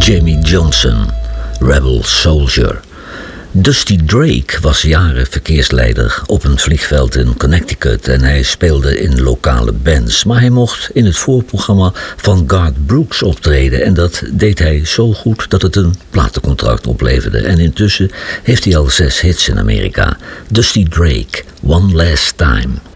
Jamie Johnson, Rebel Soldier. Dusty Drake was jaren verkeersleider op een vliegveld in Connecticut en hij speelde in lokale bands. Maar hij mocht in het voorprogramma van Garth Brooks optreden en dat deed hij zo goed dat het een platencontract opleverde. En intussen heeft hij al 6 hits in Amerika. Dusty Drake, One Last Time.